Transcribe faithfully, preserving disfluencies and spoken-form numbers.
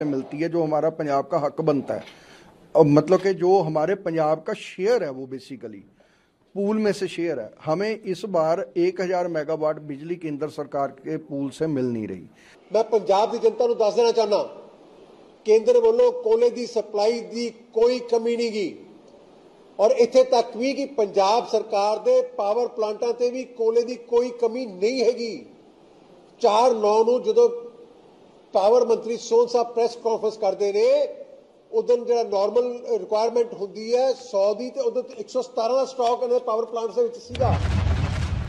मिलती है जो हमारा पंजाब का हक बनता है, और मतलब कि जो हमारे पंजाब का शेयर है वो बेसिकली पूल में से शेयर है। हमें इस बार एक हज़ार मेगावाट बिजली केंद्र सरकार के पूल से मिल नहीं रही। मैं पंजाब की जनता को दस देना चाहना, केंद्र वालों कोले की सप्लाई की कोई कमी नहीं गी, और इत्थे तक भी कि पंजाब सरकार के पावर प्लांटां ते भी कोले की कोई कमी नहीं हैगी। चार नौ नूं जदों पावर मंत्री सोहन साहब प्रेस कॉन्फ्रेंस करते ने, उदों जो नॉर्मल रिक्वायरमेंट होंदी है सौ की, तो उदों एक सौ सतारह का स्टॉक इन्होंने पावर प्लांट्स दे विच सीगा।